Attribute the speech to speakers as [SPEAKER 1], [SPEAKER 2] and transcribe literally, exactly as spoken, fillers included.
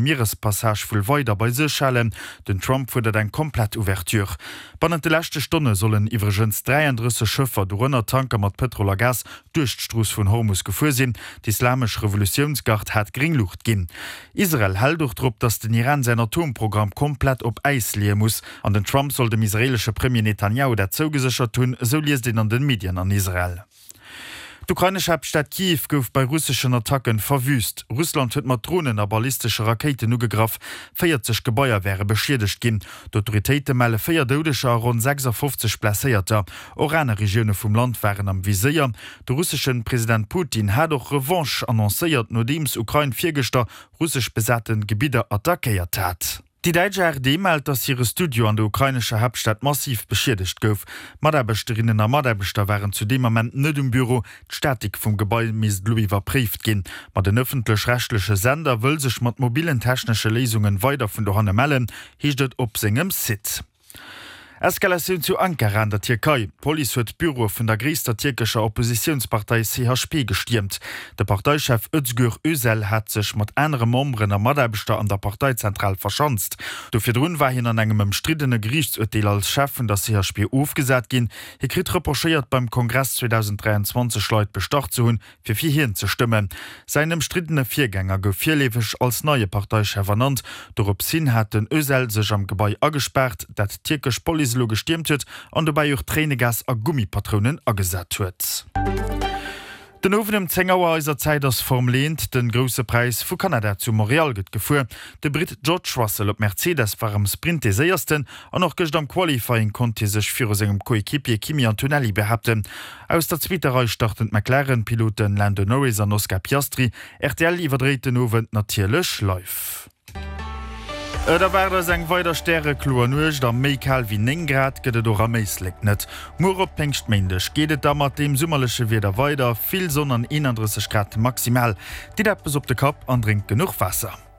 [SPEAKER 1] Meerespassage vull weiter bei Seychellen. Den Trump wurde eng komplett Ouverture. Bannnen de lächte Stunde sollen iwwergens dreiunddreißig Schëffer do runnner Tanker mat Petrol a Gas durch d'Struss vun Hormuz gefuer sinn. Die Islamisch Revolutionsgard hat Gringlucht ginn. Israel hält doch drop, dass den Iran sein Atomprogramm komplett op Eis lehen muss. An den Trump soll dem israelische Premier Netanyahu der zougesichert tun, so liest den an den Medien an Israel. D'ukrainische Hauptstadt Kiew gouf bei russischen Attacken verwüst. Russland huet mat Drohnen a ballistische Raketen ugegraf, vierzig Gebäier wäre beschädigt ginn. D'Autoritéite melle vier Dodescher rund sechsundfünfzig Blesséierter. Orane Regione vum Land wären am Visier. Der russischen Präsident Putin hat doch Revanche annoncéiert, nodems Ukraine virgester russisch besatten Gebiete attackiert hat. Die Deutsche R D meldet, dass ihre Studio an der ukrainische Hauptstadt massiv beschädigt gouf. Maderbesterinnen a Maderbeter waren zu dem Moment net im Büro. D'Statik vom Gebäude mis Louis verbrieft gin. Ma den öffentlich-rechtliche Sender will sich mat mobilen technische Lesungen weiter von der Hanne mellen, hiechtet op singem Sit. Eskalation zu Ankara an der Türkei. Police huet Büro vun der größter türkischer Oppositionspartei C H P gestürmt. Der Parteichef Özgür Özel hat sich mit anderen Membern der Maderbeter an der Parteizentral verschanzt. Dofir run war hin an engem umstrittene Gerichtsurteil als Chef von der C H P aufgesät gin. Hier krit reprochiert beim Kongress zweitausenddreiundzwanzig Leute bestocht zu hun, für vier hin zu stimmen. Sein umstrittene Viergänger gouf vierlewig als neue Parteichef ernannt. Dorop Sinn hat den Özel sich am Gebäude angesperrt, dat türkisch Police gestimmt huet an dabei auch Trainegas a Gummipatronen agesat huet. Den ofen dem Zengauer eiser Zeit ass Form lehnt den grosse Preis vu Kanada zu Montreal gëtt gefuer. De Brit George Russell op Mercedes war am Sprint des Eiersten an noch gëcht am Qualifying konnte sech fir segem Koekipier Kimi Antonelli behaupten. Aus der Zweiterei starten McLaren-Piloten Lando Norris an Oscar Piastri. R T L iwwerdreht den Owen natierlech live. Da war das eng weiter Sterre klo nuch, der méi kal wie neng Grad gëtt do am meisleg net. Mur op pengchtmendech gedet da mat dem summerlesche Weder weiter, vill sonn an einunddreißig Grad maximal. Di dat bes op de Kap andrinkt genug Wasser.